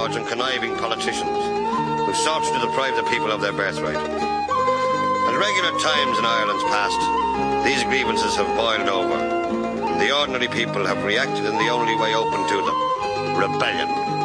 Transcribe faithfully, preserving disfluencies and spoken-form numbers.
landlords and conniving politicians who sought to deprive the people of their birthright. At regular times in Ireland's past, these grievances have boiled over, and the ordinary people have reacted in the only way open to them: rebellion.